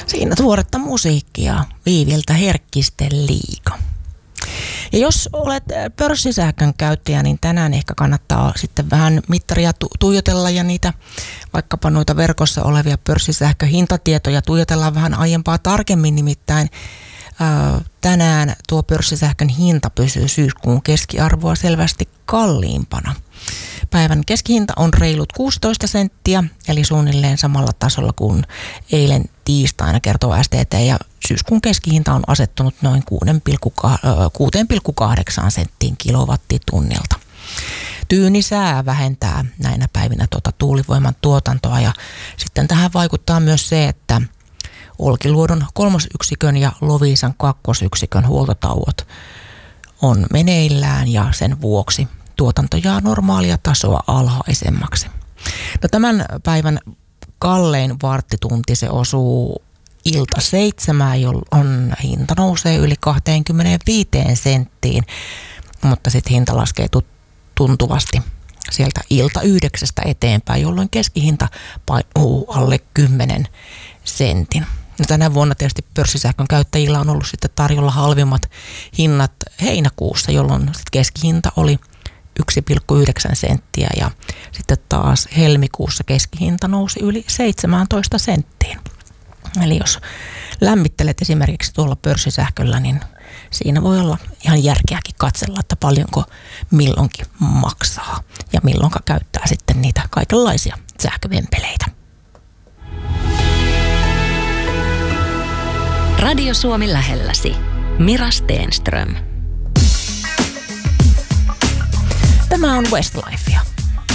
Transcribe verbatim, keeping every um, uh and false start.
Siinä tuoretta musiikkia Viiviltä Herkkisten liiga. Ja jos olet pörssisähkön käyttäjä, niin tänään ehkä kannattaa sitten vähän mittaria tu- tuijotella ja niitä vaikkapa noita verkossa olevia pörssisähköhintatietoja tuijotella vähän aiempaa tarkemmin, nimittäin ää, tänään tuo pörssisähkön hinta pysyy syyskuun keskiarvoa selvästi kalliimpana. Päivän keskihinta on reilut kuusitoista senttiä, eli suunnilleen samalla tasolla kuin eilen tiistaina, kertoo S T T, ja syyskuun keskihinta on asettunut noin kuusi pilkku kahdeksan senttiin kilowattitunnilta. Tyyni sää vähentää näinä päivinä tuota tuulivoiman tuotantoa, ja sitten tähän vaikuttaa myös se, että Olkiluodon kolmosyksikön ja Loviisan kakkosyksikön huoltotauot on meneillään, ja sen vuoksi tuotanto jää normaalia tasoa alhaisemmaksi. No, tämän päivän kallein varttitunti se osuu ilta seitsemään, jolloin hinta nousee yli kaksikymmentäviisi senttiin, mutta sitten hinta laskee tuntuvasti sieltä ilta yhdeksästä eteenpäin, jolloin keskihinta painuu alle kymmenen sentin. No, tänä vuonna tietysti pörssisähkön käyttäjillä on ollut sitten tarjolla halvimmat hinnat heinäkuussa, jolloin keskihinta oli yksi pilkku yhdeksän senttiä ja sitten taas helmikuussa keskihinta nousi yli seitsemäntoista senttiin. Eli jos lämmittelet esimerkiksi tuolla pörssisähköllä, niin siinä voi olla ihan järkeäkin katsella, että paljonko milloinkin maksaa ja milloinka käyttää sitten niitä kaikenlaisia sähkövempeleitä. Radio Suomi lähelläsi. Mira Stenström. Tämä on Westlifea.